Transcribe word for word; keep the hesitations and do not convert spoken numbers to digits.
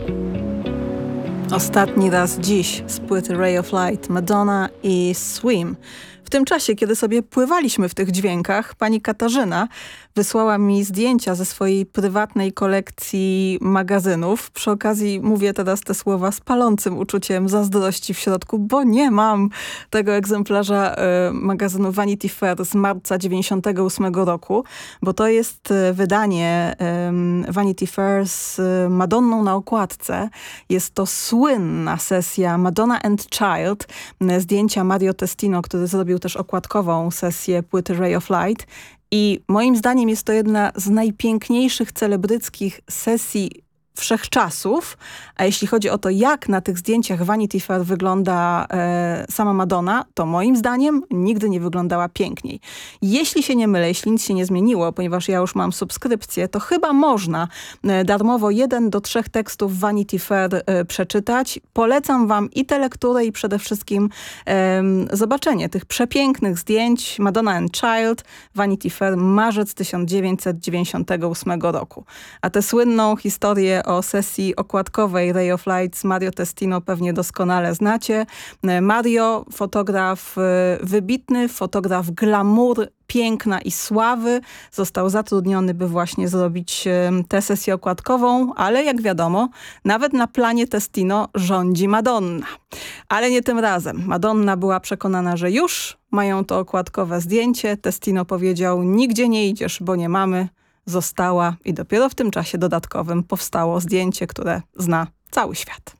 Ostatni raz dziś z płyty Ray of Light, Madonna i Swim. W tym czasie, kiedy sobie pływaliśmy w tych dźwiękach, pani Katarzyna wysłała mi zdjęcia ze swojej prywatnej kolekcji magazynów. Przy okazji mówię teraz te słowa z palącym uczuciem zazdrości w środku, bo nie mam tego egzemplarza y, magazynu Vanity Fair z marca dziewięćdziesiątego ósmego roku, bo to jest y, wydanie y, Vanity Fair z y, Madonną na okładce. Jest to słynna sesja Madonna and Child, y, zdjęcia Mario Testino, który zrobił też okładkową sesję płyty Ray of Light. I moim zdaniem jest to jedna z najpiękniejszych celebryckich sesji wszechczasów, a jeśli chodzi o to, jak na tych zdjęciach Vanity Fair wygląda e, sama Madonna, to moim zdaniem nigdy nie wyglądała piękniej. Jeśli się nie mylę, jeśli nic się nie zmieniło, ponieważ ja już mam subskrypcję, to chyba można e, darmowo jeden do trzech tekstów Vanity Fair e, przeczytać. Polecam wam i tę lekturę, i przede wszystkim e, zobaczenie tych przepięknych zdjęć Madonna and Child, Vanity Fair, marzec tysiąc dziewięćset dziewięćdziesiątego ósmego roku. A tę słynną historię o sesji okładkowej Ray of Light z Mario Testino pewnie doskonale znacie. Mario, fotograf wybitny, fotograf glamour, piękna i sławy. Został zatrudniony, by właśnie zrobić tę sesję okładkową, ale jak wiadomo, nawet na planie Testino rządzi Madonna. Ale nie tym razem. Madonna była przekonana, że już mają to okładkowe zdjęcie. Testino powiedział, nigdzie nie idziesz, bo nie mamy. Została i dopiero w tym czasie dodatkowym powstało zdjęcie, które zna cały świat.